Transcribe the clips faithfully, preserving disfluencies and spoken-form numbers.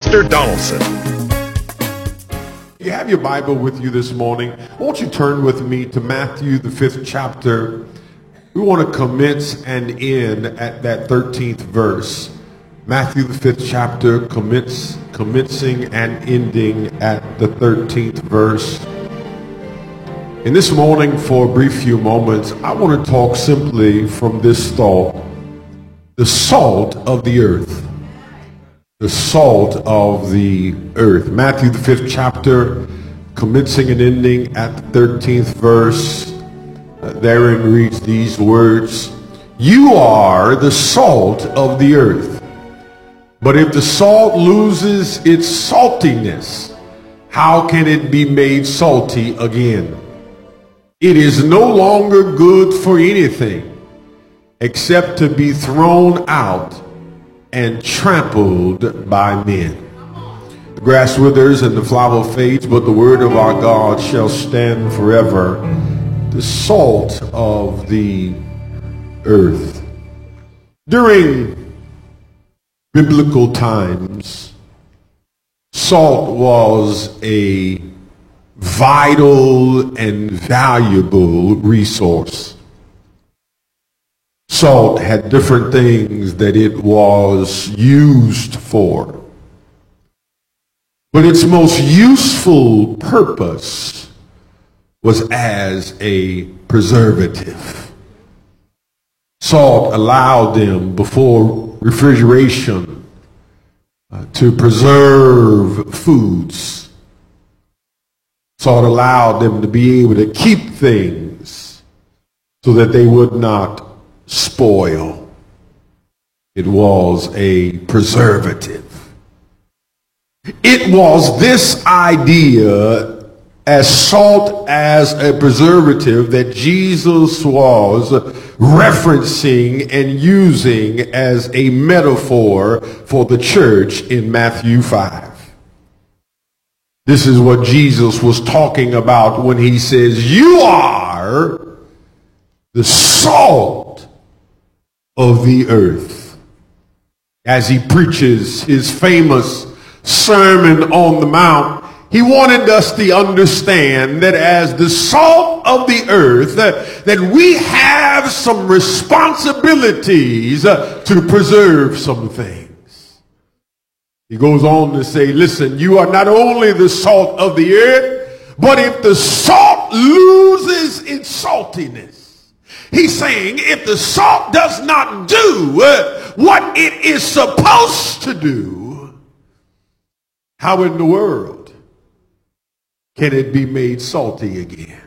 Mister Donaldson. You have your Bible with you this morning. Won't you turn with me to Matthew, the fifth chapter. We want to commence and end at that thirteenth verse. Matthew, the fifth chapter, commence, commencing and ending at the thirteenth verse. And this morning, for a brief few moments, I want to talk simply from this thought: the salt of the earth. The salt of the earth. Matthew, the fifth chapter, commencing and ending at the thirteenth verse. Uh, therein reads these words: "You are the salt of the earth. But if the salt loses its saltiness, how can it be made salty again? It is no longer good for anything except to be thrown out and trampled by men. The grass withers and the flower fades, but the word of our God shall stand forever." The salt of the earth. During biblical times, salt was a vital and valuable resource. Salt had different things that it was used for, but its most useful purpose was as a preservative. Salt allowed them, before refrigeration, uh, to preserve foods. Salt allowed them to be able to keep things so that they would not spoil. It was a preservative. It was this idea, as salt as a preservative, that Jesus was referencing and using as a metaphor for the church in Matthew five. This is what Jesus was talking about when he says, "You are the salt of the earth." As he preaches his famous Sermon on the Mount, he wanted us to understand that as the salt of the earth, that, that we have some responsibilities uh, to preserve some things. He goes on to say, listen, you are not only the salt of the earth, but if the salt loses its saltiness, he's saying if the salt does not do uh, what it is supposed to do, how in the world can it be made salty again?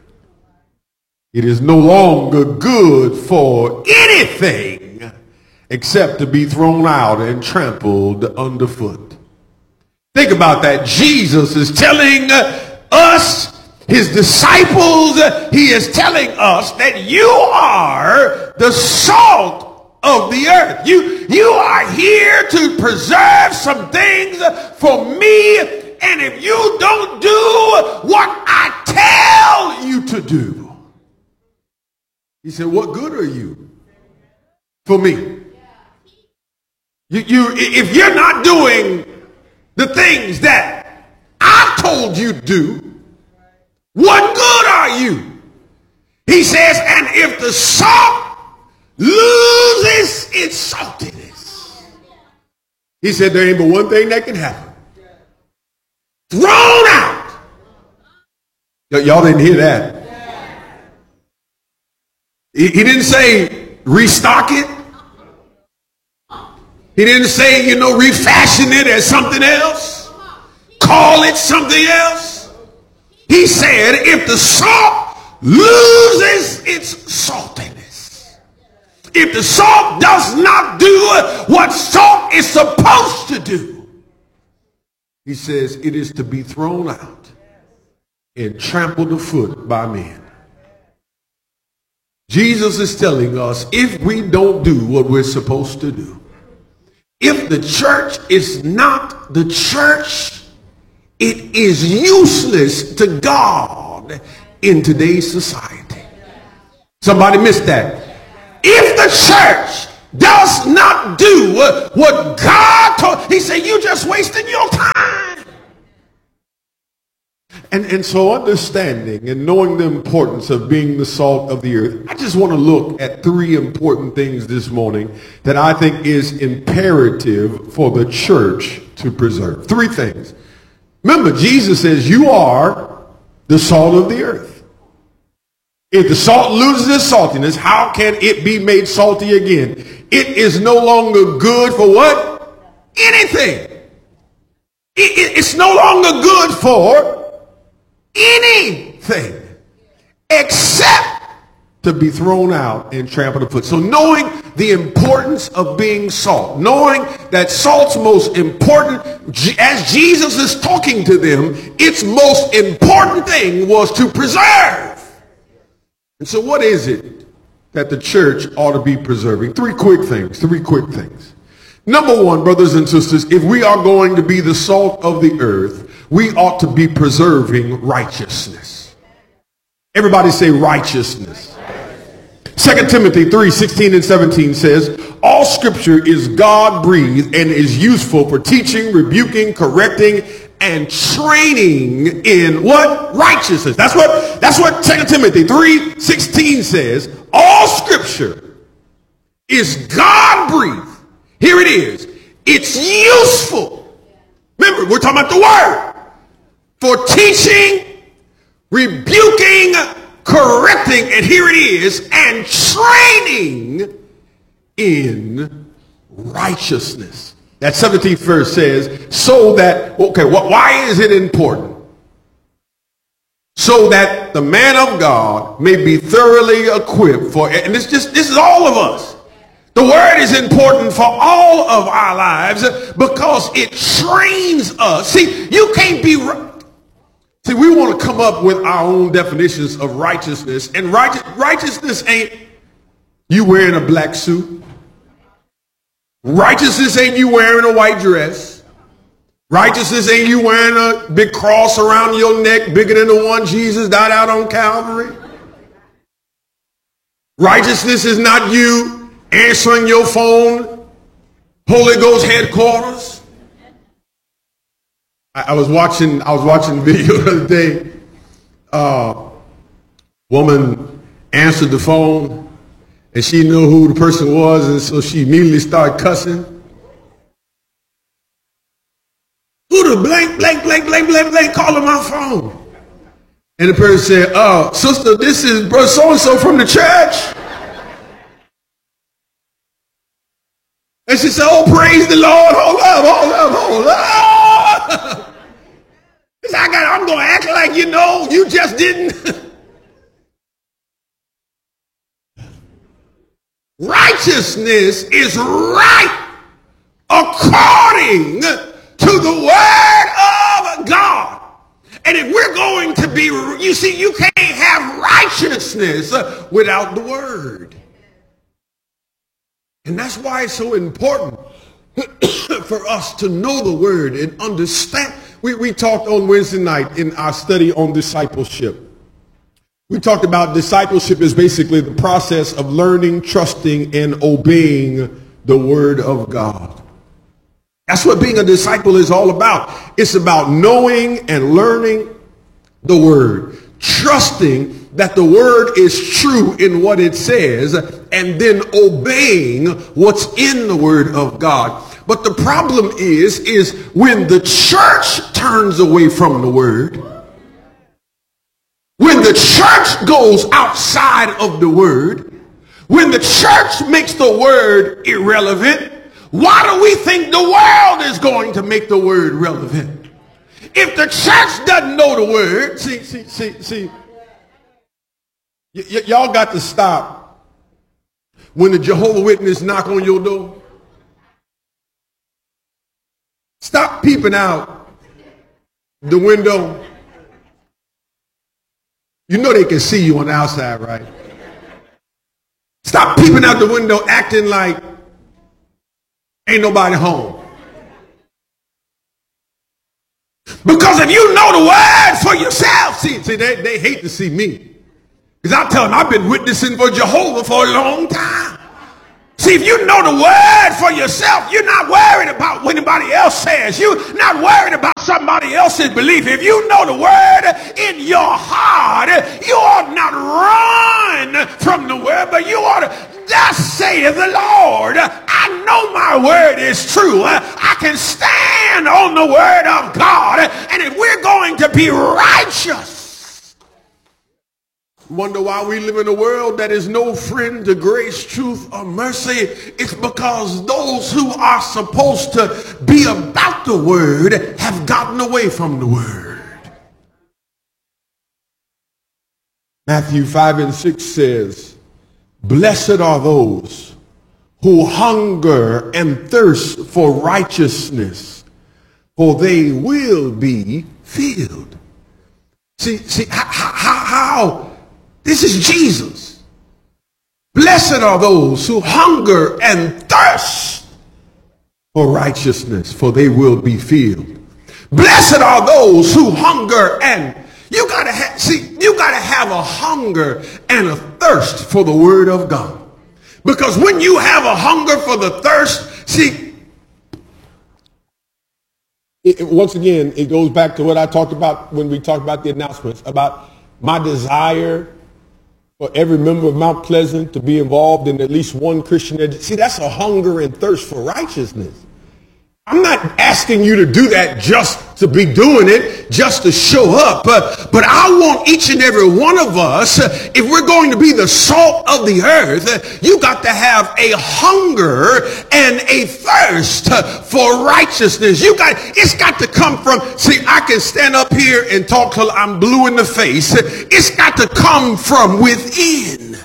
It is no longer good for anything except to be thrown out and trampled underfoot. Think about that. Jesus is telling us, his disciples, he is telling us that you are the salt of the earth. You, you are here to preserve some things for me, and if you don't do what I tell you to do, he said, what good are you for me? You, you, if you're not doing the things that I told you to do, what good are you? He says, and if the salt loses its saltiness, he said, there ain't but one thing that can happen: thrown out. Y- y'all didn't hear that. He, he didn't say restock it. He didn't say, you know, refashion it as something else, call it something else. He said, if the salt loses its saltiness, if the salt does not do what salt is supposed to do, he says it is to be thrown out and trampled afoot by men. Jesus is telling us, if we don't do what we're supposed to do, if the church is not the church, it is useless to God in today's society. Somebody missed that. If the church does not do what God told, he said, you're just wasting your time. And, and so understanding and knowing the importance of being the salt of the earth, I just want to look at three important things this morning that I think is imperative for the church to preserve. Three things. Remember, Jesus says you are the salt of the earth. If the salt loses its saltiness, how can it be made salty again? It is no longer good for what? Anything. It, it, it's no longer good for anything except to be thrown out and trampled underfoot. So knowing the importance of being salt, knowing that salt's most important, as Jesus is talking to them, its most important thing was to preserve. And so what is it that the church ought to be preserving? Three quick things, three quick things. Number one, brothers and sisters, if we are going to be the salt of the earth, we ought to be preserving righteousness. Everybody say righteousness. Second Timothy three, sixteen and seventeen says, all scripture is God-breathed and is useful for teaching, rebuking, correcting, and training in what? Righteousness. That's what, that's what Second Timothy three, sixteen says. All scripture is God-breathed. Here it is. It's useful. Remember, we're talking about the word. For teaching, rebuking, correcting, and here it is, and training in righteousness. That seventeenth verse says, so that, okay, wh- why is it important? So that the man of God may be thoroughly equipped for, and it's just, this is all of us. The word is important for all of our lives because it trains us. See, you can't be, see, we want to come up with our own definitions of righteousness, and right, righteousness ain't you wearing a black suit. Righteousness ain't you wearing a white dress. Righteousness ain't you wearing a big cross around your neck bigger than the one Jesus died out on Calvary. Righteousness is not you answering your phone, Holy Ghost headquarters. I, I was watching, I was watching a video the other day. Uh, woman answered the phone, and she knew who the person was, and so she immediately started cussing. Who the blank, blank, blank, blank, blank, blank calling my phone? And the person said, "Oh, sister, this is brother so-and-so from the church." And she said, "Oh, praise the Lord. Hold up, hold up, hold up." He said, I got, I'm going to act like you know, you just didn't. Righteousness is right according to the word of God. And if we're going to be, you see, you can't have righteousness without the word. And that's why it's so important for us to know the word and understand. We, we talked on Wednesday night in our study on discipleship. We talked about discipleship is basically the process of learning, trusting, and obeying the word of God. That's what being a disciple is all about. It's about knowing and learning the word, trusting that the word is true in what it says, and then obeying what's in the word of God. But the problem is, is when the church turns away from the word, when the church goes outside of the word, when the church makes the word irrelevant, why do we think the world is going to make the word relevant? If the church doesn't know the word, see, see, see, see, y- y- y'all got to stop when the Jehovah's Witness knock on your door. Stop peeping out the window. You know they can see you on the outside, right? Stop peeping out the window acting like ain't nobody home. Because if you know the word for yourself, see, see they, they hate to see me. Because I tell them I've been witnessing for Jehovah for a long time. See, if you know the word for yourself, you're not worried about what anybody else says. You're not worried about somebody else's belief. If you know the word in your heart, you ought not run from the word, but you ought to thus say to the Lord, I know my word is true. I can stand on the word of God. And if we're going to be righteous, wonder why we live in a world that is no friend to grace, truth, or mercy. It's because those who are supposed to be about the word have gotten away from the word. Matthew five and six says, blessed are those who hunger and thirst for righteousness, for they will be filled. See, see how, how, how this is Jesus. Blessed are those who hunger and thirst for righteousness, for they will be filled. Blessed are those who hunger and you gotta have, see, you gotta have a hunger and a thirst for the word of God. Because when you have a hunger for the thirst, see, it, it, once again, it goes back to what I talked about when we talked about the announcements, about my desire for every member of Mount Pleasant to be involved in at least one Christian education. See, that's a hunger and thirst for righteousness. I'm not asking you to do that just to be doing it, just to show up. But, but I want each and every one of us, if we're going to be the salt of the earth, you got to have a hunger and a thirst for righteousness. You got, it's got to come from, see, I can stand up here and talk till I'm blue in the face. It's got to come from within.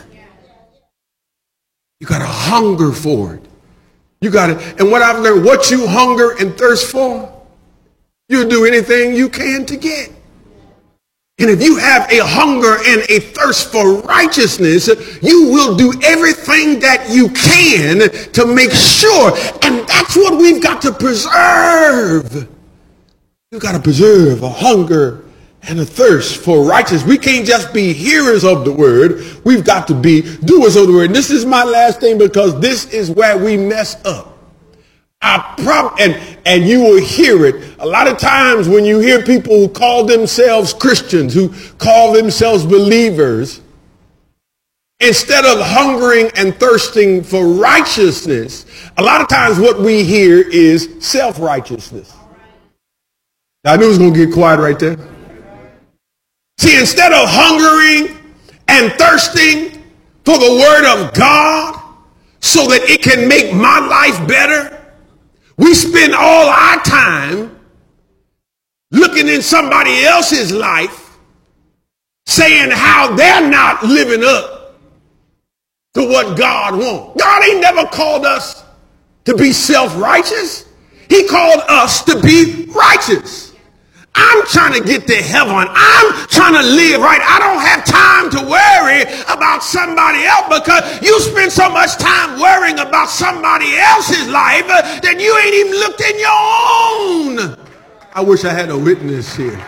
You got to hunger for it. You got it. And what I've learned, what you hunger and thirst for, you'll do anything you can to get. And if you have a hunger and a thirst for righteousness, you will do everything that you can to make sure. And that's what we've got to preserve. You've got to preserve a hunger and a thirst for righteousness. We can't just be hearers of the word. We've got to be doers of the word. And this is my last thing, because this is where we mess up. I prob- and, and you will hear it. A lot of times when you hear people who call themselves Christians, who call themselves believers, instead of hungering and thirsting for righteousness, a lot of times what we hear is self-righteousness. I knew it was going to get quiet right there. See, instead of hungering and thirsting for the word of God so that it can make my life better, we spend all our time looking in somebody else's life, saying how they're not living up to what God wants. God ain't never called us to be self-righteous. He called us to be righteous. I'm trying to get to heaven. I'm trying to live right. I don't have time to worry about somebody else, because you spend so much time worrying about somebody else's life uh, that you ain't even looked in your own. I wish I had a witness here.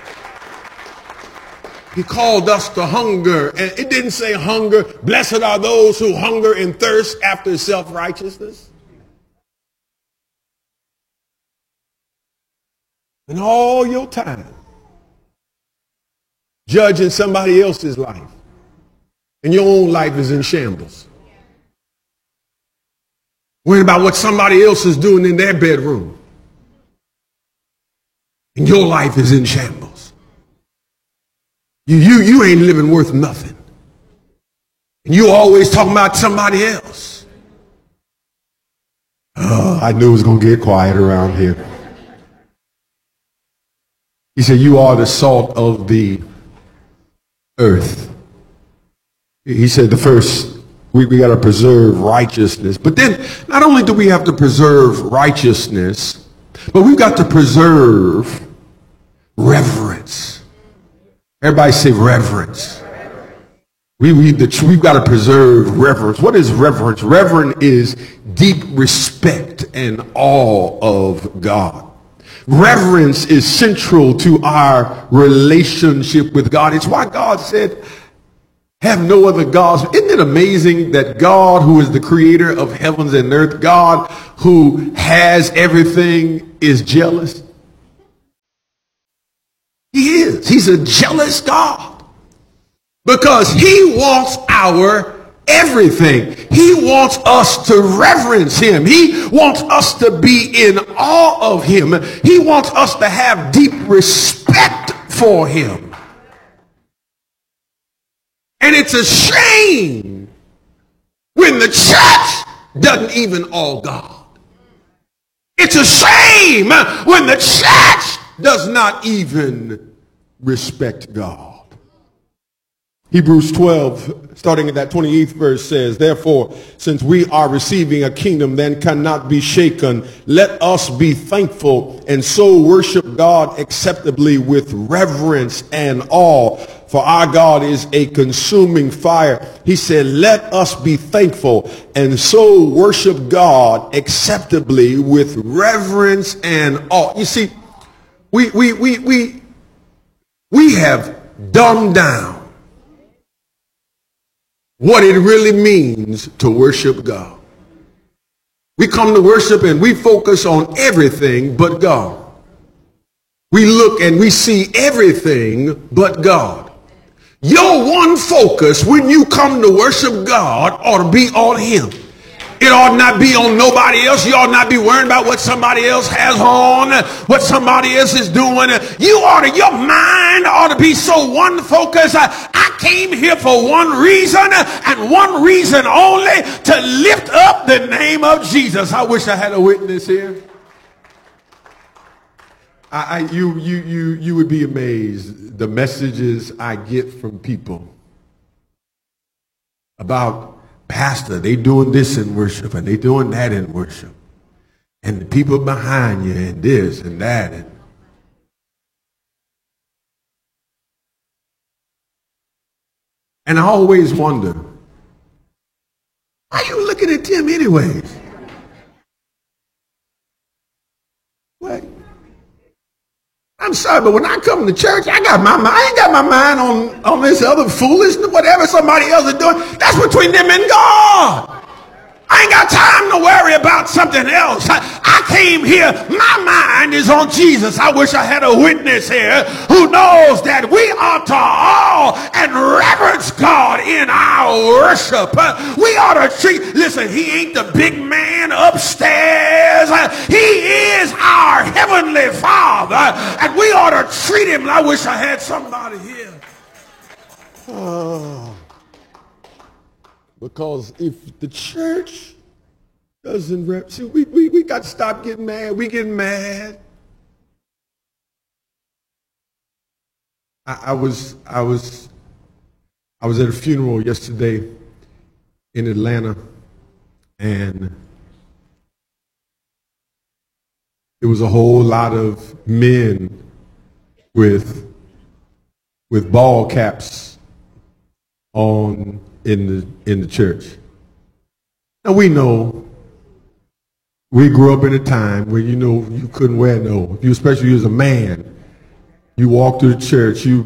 He called us to hunger, and it didn't say hunger. Blessed are those who hunger and thirst after self-righteousness. And all your time judging somebody else's life, and your own life is in shambles. Worrying about what somebody else is doing in their bedroom, and your life is in shambles. You, you, you ain't living worth nothing. And you always talking about somebody else. Oh, I knew it was going to get quiet around here. He said, you are the salt of the earth. He said the first, we, we got to preserve righteousness. But then not only do we have to preserve righteousness, but we've got to preserve reverence. Everybody say reverence. We, we, the, we've got to preserve reverence. What is reverence? Reverence is deep respect and awe of God. Reverence is central to our relationship with God. It's why God said, have no other gods. Isn't it amazing that God, who is the creator of heavens and earth, God who has everything, is jealous? He's a jealous God because he wants our everything. He wants us to reverence him. He wants us to be in awe of him. He wants us to have deep respect for him. And it's a shame when the church doesn't even awe God. It's a shame when the church does not even respect God. Hebrews twelve, starting at that twenty-eighth verse says, therefore, since we are receiving a kingdom that cannot be shaken, let us be thankful and so worship God acceptably with reverence and awe. For our God is a consuming fire. He said, let us be thankful and so worship God acceptably with reverence and awe. You see, we, we, we, we, we have dumbed down what it really means to worship God. We come to worship and we focus on everything but God. We look and we see everything but God. Your one focus when you come to worship God ought to be on him. It ought not be on nobody else. You ought not be worrying about what somebody else has on, what somebody else is doing. You ought to, your mind ought to be so one focus. I, I came here for one reason and one reason only, to lift up the name of Jesus. I wish I had a witness here. I, I you you you you would be amazed the messages I get from people about, Pastor, they doing this in worship and they doing that in worship, and the people behind you and this and that, and and I always wonder, why are you looking at them anyways? What? I'm sorry, but when I come to church, I got my mind, I ain't got my mind on, on this other foolishness, whatever somebody else is doing. That's between them and God. I ain't got time to worry about something else. I, I came here, my mind is on Jesus. I wish I had a witness here who knows that we ought to awe and reverence God in our worship. We ought to treat, listen, he ain't the big man upstairs. He is our heavenly Father, and we ought to treat him. I wish I had somebody here. Oh. Because if the church doesn't rep, see, we, we, we got to stop getting mad. We getting mad. I, I was I was I was at a funeral yesterday in Atlanta, and there was a whole lot of men with with ball caps on in the in the church. Now we know, we grew up in a time where, you know, you couldn't wear no, you, especially as a man, you walk through the church, you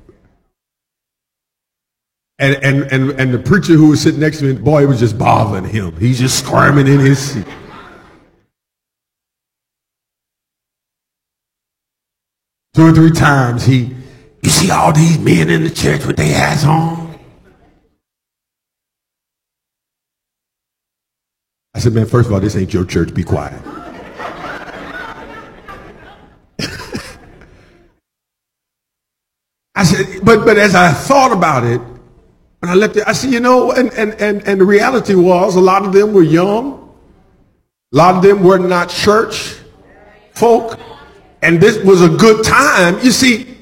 and and and, and the preacher who was sitting next to me, boy, it was just bothering him. He's just squirming in his seat. Two or three times he, you see all these men in the church with their hats on? I said, man, first of all, this ain't your church. Be quiet. I said, but but as I thought about it, and I left it, I said, you know, and, and, and, and the reality was a lot of them were young. A lot of them were not church folk. And this was a good time. You see,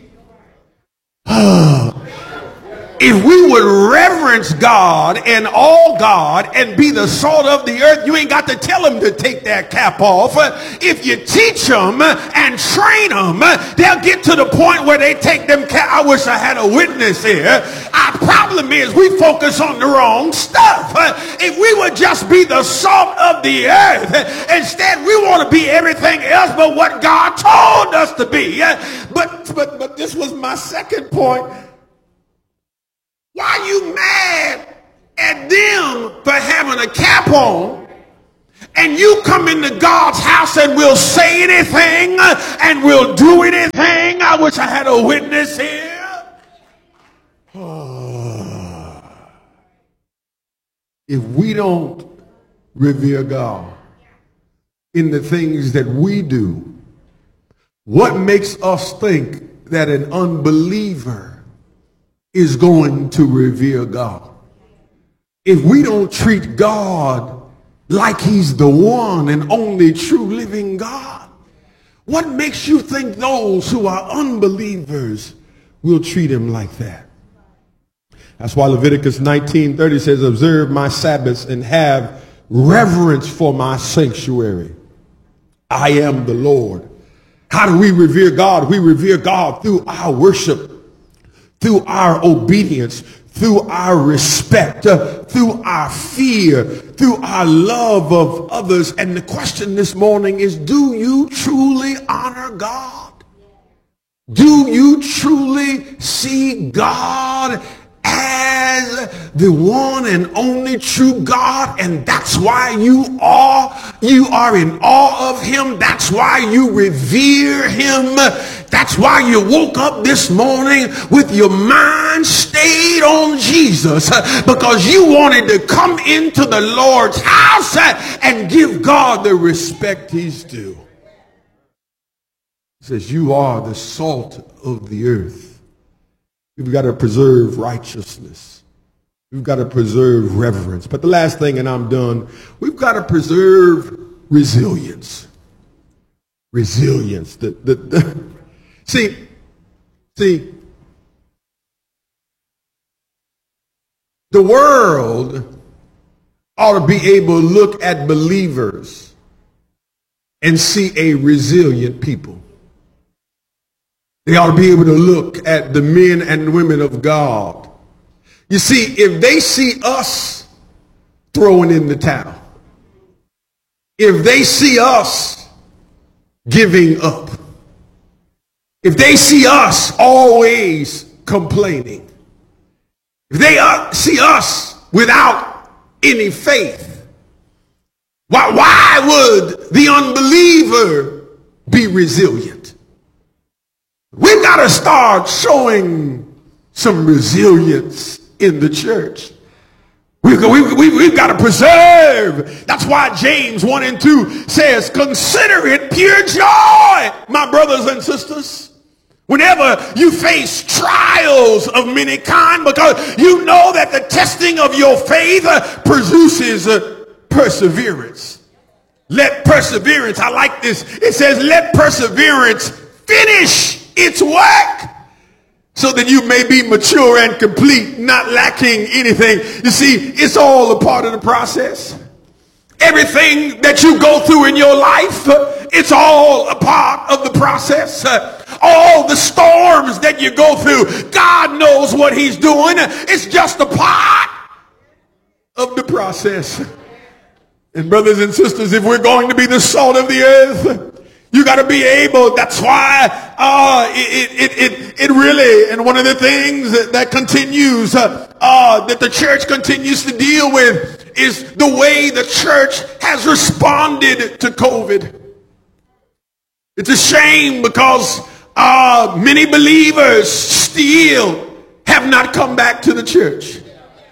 if we would reverence God and awe God and be the salt of the earth, you ain't got to tell them to take that cap off. If you teach them and train them, they'll get to the point where they take them cap. I wish I had a witness here. Our problem is we focus on the wrong stuff. If we would just be the salt of the earth, instead we want to be everything else but what God told us to be. But, but, but this was my second point. Why are you mad at them for having a cap on, and you come into God's house and will say anything and will do anything? I I wish I had a witness here. Oh. If we don't revere God in the things that we do, what makes us think that an unbeliever is going to revere God? If we don't treat God like he's the one and only true living God, what makes you think those who are unbelievers will treat him like that? That's why Leviticus nineteen thirty says, observe my Sabbaths and have reverence for my sanctuary. I am the Lord. How do we revere God? We revere God through our worship, through our obedience, through our respect, uh, through our fear, through our love of others. And the question this morning is, do you truly honor God? Do you truly see God as the one and only true God? And that's why you are, you are in awe of him. That's why you revere him. That's why you woke up this morning with your mind stayed on Jesus, because you wanted to come into the Lord's house and give God the respect he's due. He says, you are the salt of the earth. We've got to preserve righteousness. We've got to preserve reverence. But the last thing, and I'm done, we've got to preserve resilience. Resilience. The, the, the, see, see, the world ought to be able to look at believers and see a resilient people. They ought to be able to look at the men and women of God. You see, if they see us throwing in the towel, if they see us giving up, if they see us always complaining, if they uh, see us without any faith, why, why would the unbeliever be resilient? We've got to start showing some resilience in the church. We've, we've, we've got to preserve. That's why James one and two says, consider it pure joy, my brothers and sisters, whenever you face trials of many kind, because you know that the testing of your faith produces perseverance. Let perseverance, I like this. It says, let perseverance finish its work, so that you may be mature and complete, not lacking anything. You see, it's all a part of the process. Everything that you go through in your life, it's all a part of the process. All the storms that you go through, God knows what he's doing. It's just a part of the process. And brothers and sisters, if we're going to be the salt of the earth, you got to be able. That's why uh, it, it, it, it really, and one of the things that, that continues, uh, uh, that the church continues to deal with is the way the church has responded to COVID. It's a shame because uh, many believers still have not come back to the church.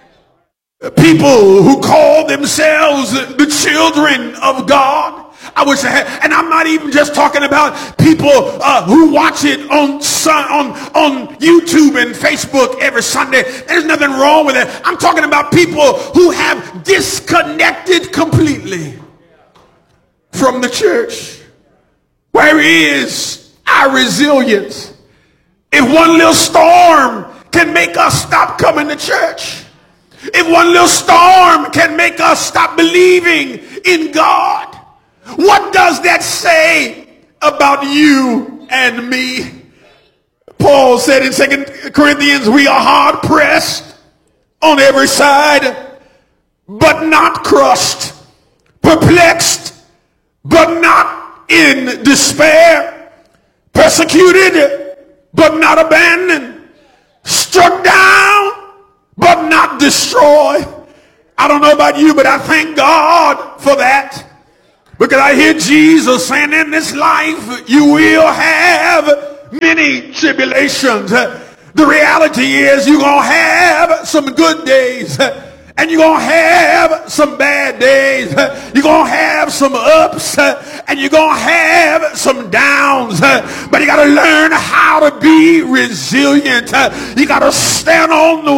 People who call themselves the children of God. I wish I had, and I'm not even just talking about people uh, who watch it on, on, on YouTube and Facebook every Sunday. There's nothing wrong with it. I'm talking about people who have disconnected completely from the church. Where is our resilience? If one little storm can make us stop coming to church, if one little storm can make us stop believing in God, what does that say about you and me? Paul said in Second Corinthians, we are hard pressed on every side, but not crushed, perplexed, but not in despair, persecuted, but not abandoned, struck down, but not destroyed. I don't know about you, but I thank God for that. Because I hear Jesus saying in this life, you will have many tribulations. The reality is you're going to have some good days. And you're going to have some bad days. You're going to have some ups. And you're going to have some downs. But you got to learn how to be resilient. You got to stand on the